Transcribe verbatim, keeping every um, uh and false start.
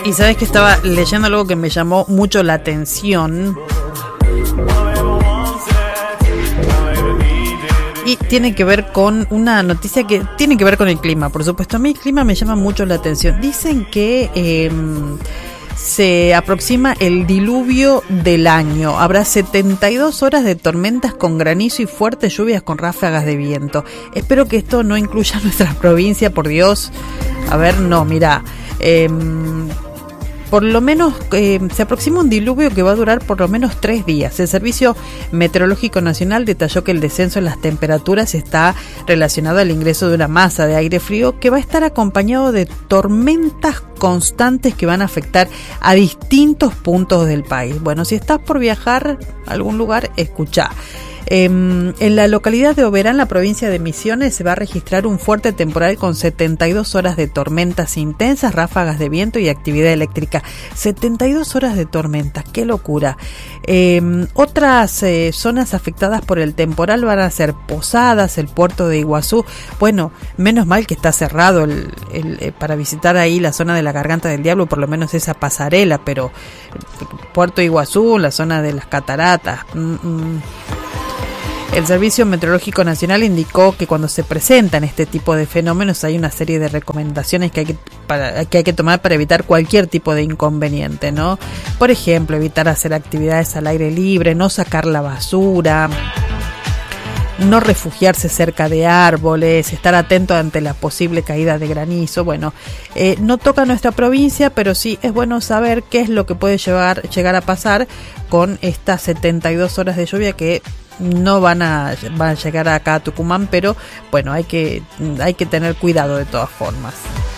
Y sabes que estaba leyendo algo que me llamó mucho la atención. Y tiene que ver con una noticia que tiene que ver con el clima, por supuesto. A mí el clima me llama mucho la atención. Dicen que eh, se aproxima el diluvio del año. Habrá setenta y dos horas de tormentas con granizo y fuertes lluvias con ráfagas de viento. Espero que esto no incluya nuestra provincia, por Dios. A ver, no, mira. Eh, Por lo menos eh, se aproxima un diluvio que va a durar por lo menos tres días. El Servicio Meteorológico Nacional detalló que el descenso en las temperaturas está relacionado al ingreso de una masa de aire frío que va a estar acompañado de tormentas constantes que van a afectar a distintos puntos del país. Bueno, si estás por viajar a algún lugar, escuchá. Eh, en la localidad de Oberá, la provincia de Misiones, se va a registrar un fuerte temporal con setenta y dos horas de tormentas intensas, ráfagas de viento y actividad eléctrica. setenta y dos horas de tormentas, qué locura. Eh, otras eh, zonas afectadas por el temporal van a ser Posadas, el puerto de Iguazú. Bueno, menos mal que está cerrado el, el, eh, para visitar ahí la zona de la Garganta del Diablo, por lo menos esa pasarela, pero Puerto Iguazú, la zona de las cataratas. Mm, mm. El Servicio Meteorológico Nacional indicó que cuando se presentan este tipo de fenómenos hay una serie de recomendaciones que hay que, para, que hay que tomar para evitar cualquier tipo de inconveniente, ¿no? Por ejemplo, evitar hacer actividades al aire libre, no sacar la basura, no refugiarse cerca de árboles, estar atento ante la posible caída de granizo. Bueno, eh, no toca nuestra provincia, pero sí es bueno saber qué es lo que puede llevar, llegar a pasar con estas setenta y dos horas de lluvia que no van a, van a llegar acá a Tucumán, pero bueno, hay que, hay que tener cuidado de todas formas.